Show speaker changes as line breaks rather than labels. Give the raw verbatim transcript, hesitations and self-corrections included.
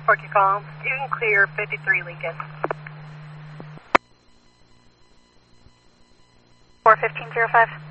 Park your call. You can clear fifty-three Lincoln.
four fifteen zero five.